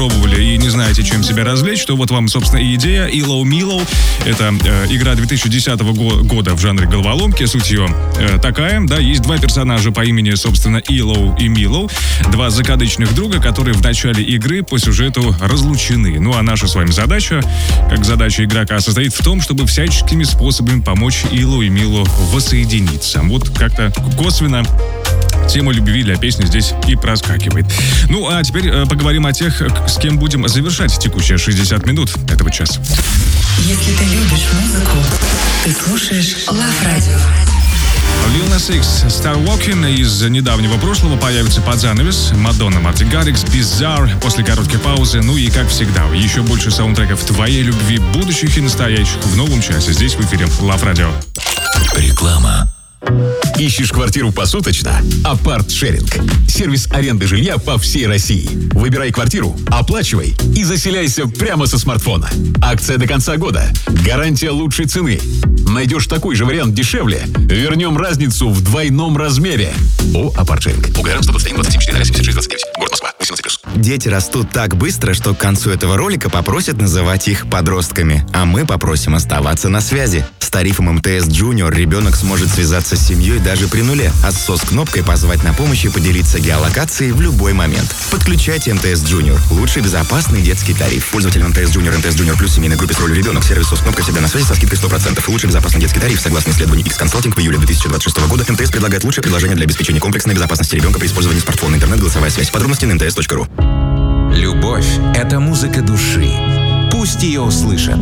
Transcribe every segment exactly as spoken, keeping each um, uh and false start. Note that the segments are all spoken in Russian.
пробовали и не знаете, чем себя развлечь, то вот вам, собственно, и идея. Илоу Милоу — это э, игра две тысячи десятого го- года в жанре головоломки. Суть ее э, такая, да, есть два персонажа по имени, собственно, Илоу и Милоу. Два закадычных друга, которые в начале игры по сюжету разлучены. Ну, а наша с вами задача, как задача игрока, состоит в том, чтобы всяческими способами помочь Илоу и Милоу воссоединиться. Вот как-то косвенно тема любви для песни здесь и проскакивает. Ну, а теперь э, поговорим о тех, с кем будем завершать текущие шестьдесят минут этого часа. Если ты любишь музыку, ты слушаешь Love Radio. Lil Nas X, Star Walking из недавнего прошлого появится под занавес. Мадонна, Мартин Гаррикс, Bizarre после короткой паузы. Ну и, как всегда, еще больше саундтреков твоей любви, будущих и настоящих в новом часе здесь в эфире Love Radio. Реклама. Ищешь квартиру посуточно? Апарт-шеринг. Сервис аренды жилья по всей России. Выбирай квартиру, оплачивай и заселяйся прямо со смартфона. Акция до конца года. Гарантия лучшей цены. Найдешь такой же вариант дешевле? Вернем разницу в двойном размере. О, Апарт-шеринг. УГР сто двадцать один двадцать семь четыре семьдесят шесть двадцать девять. Город Москва. восемнадцать плюс. Дети растут так быстро, что к концу этого ролика попросят называть их подростками. А мы попросим оставаться на связи. С тарифом эм тэ эс Junior ребенок сможет связаться с семьей даже при нуле, а с СОС-кнопкой позвать на помощь и поделиться геолокацией в любой момент. Подключайте эм тэ эс Junior. Лучший безопасный детский тариф. Пользователь эм тэ эс Junior, эм тэ эс Junior Plus, семейной группе с ролью ребенок. Сервис СОС-кнопка всегда на связи со скидкой сто процентов. Лучший безопасный детский тариф. Согласно исследованию X-Consulting в июле две тысячи двадцать шестого года, эм тэ эс предлагает лучшее предложение для обеспечения комплексной безопасности ребенка при использовании смартфона, интернет, голосовая связь. Подробности на эм тэ эс точка ру. Любовь — это музыка души. Пусть ее услышат.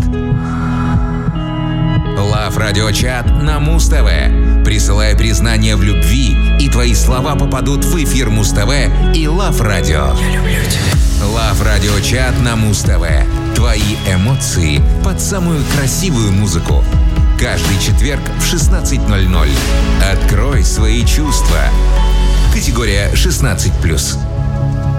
Love Radio Chat на Муз-ТВ. Присылай признание в любви, и твои слова попадут в эфир Муз-ТВ и Love Radio. Я люблю тебя. Love Radio Chat на Муз-ТВ. Твои эмоции под самую красивую музыку. Каждый четверг в шестнадцать ноль ноль. Открой свои чувства. Категория шестнадцать плюс.